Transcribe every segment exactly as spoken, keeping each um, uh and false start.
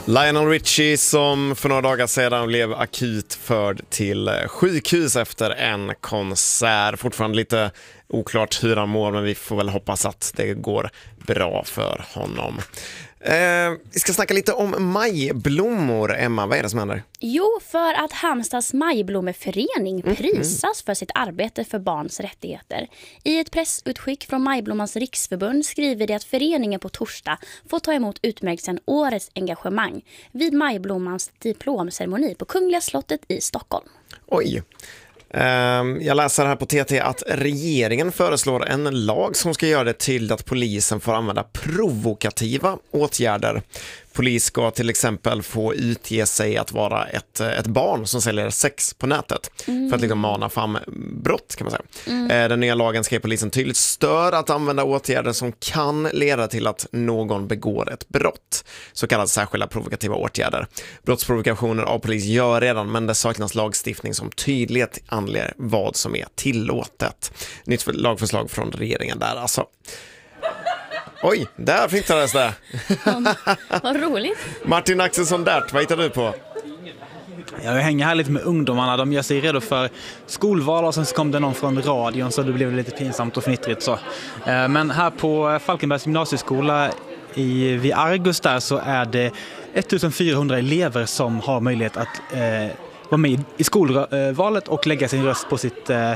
Lionel Richie som för några dagar sedan blev akut förd till sjukhus efter en konsert. Fortfarande lite oklart hur han mår, men vi får väl hoppas att det går bra för honom. Eh, vi ska snacka lite om majblommor. Emma, vad är det som händer? Jo, för att Halmstads majblommeförening prisas mm. för sitt arbete för barns rättigheter. I ett pressutskick från Majblommans riksförbund skriver det att föreningen på torsdag får ta emot utmärkelsen Årets engagemang vid Majblommans diplomceremoni på Kungliga slottet i Stockholm. Oj. Jag läser här på T T att regeringen föreslår en lag som ska göra det till att polisen får använda provokativa åtgärder. Polis ska till exempel få utge sig att vara ett, ett barn som säljer sex på nätet mm. för att liksom mana fram brott, kan man säga. Mm. Den nya lagen ska ge polisen tydligt stöd att använda åtgärder som kan leda till att någon begår ett brott. Så kallade särskilda provokativa åtgärder. Brottsprovokationer av polis gör redan, men det saknas lagstiftning som tydligt anger vad som är tillåtet. Nytt lagförslag från regeringen där alltså. Oj, där flyttades det. Ja, vad roligt. Martin Axelsson Dert, vad hittar du på? Jag hänger här lite med ungdomarna. De gör sig redo för skolval och sen så kom det någon från radion så det blev lite pinsamt och fnittrigt så. Men här på Falkenbergs gymnasieskola i, vid Argus där så är det ettusenfyrahundra elever som har möjlighet att eh, vara med i skolvalet och lägga sin röst på sitt eh,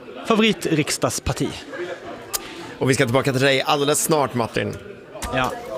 favoritriksdagsparti. Och vi ska tillbaka till dig alldeles snart, Martin. Ja.